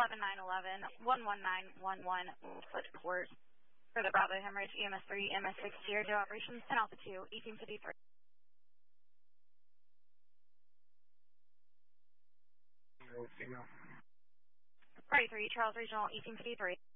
11-911-11911, foot court for the Bravo Hemorrhage, EMS 3, EMS 6, Sierra Operations, 10 Alpha 2, 1853. Female. Party 3, Charles Regional, 1853.